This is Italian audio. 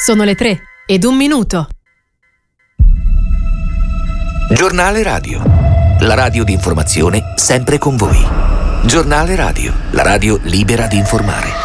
Sono le 3:01. Giornale Radio, la radio di informazione sempre con voi. Giornale Radio, la radio libera di informare.